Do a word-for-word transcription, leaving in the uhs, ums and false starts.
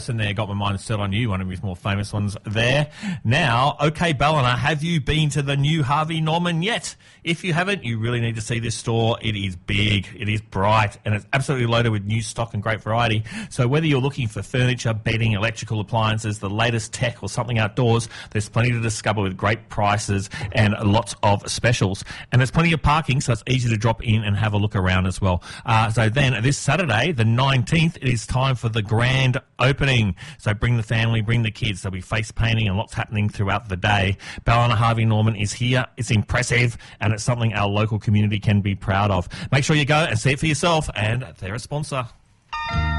And there, got my mind set on you, one of his more famous ones there. Now, OK, Ballina, have you been to the new Harvey Norman yet? If you haven't, you really need to see this store. It is big, it is bright, and it's absolutely loaded with new stock and great variety. So whether you're looking for furniture, bedding, electrical appliances, the latest tech or something outdoors, there's plenty to discover with great prices and lots of specials. And there's plenty of parking, so it's easy to drop in and have a look around as well. Uh, so then, this Saturday, the nineteenth, it is time for the grand opening. So bring the family, bring the kids. There'll be face painting and lots happening throughout the day. Ballina Harvey Norman is here. It's impressive, and it's something our local community can be proud of. Make sure you go and see it for yourself, and they're a sponsor.